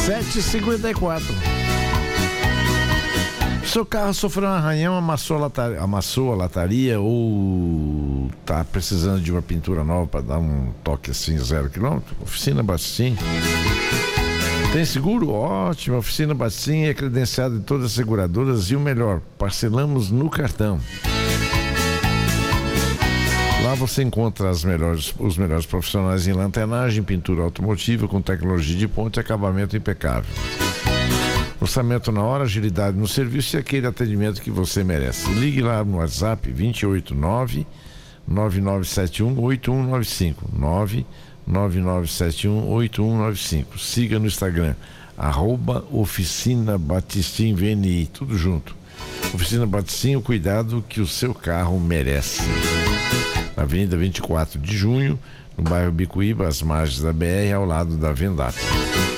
7h54. Seu carro sofreu um arranhão, amassou a lataria ou tá precisando de uma pintura nova para dar um toque assim 0 km? Oficina Bastim. Tem seguro? Ótimo. Oficina Bastim é credenciada em todas as seguradoras e o melhor, parcelamos no cartão. Lá você encontra os melhores profissionais em lanternagem, pintura automotiva com tecnologia de ponta e acabamento impecável. Orçamento na hora, agilidade no serviço e aquele atendimento que você merece. Ligue lá no WhatsApp 289-9971-8195 99971-8195. Siga no Instagram @Oficina Batistim VNI, tudo junto. Oficina Batistim, o cuidado que o seu carro merece. Na Avenida 24 de Junho, no bairro Bicuíba, às margens da BR, ao lado da Vendap.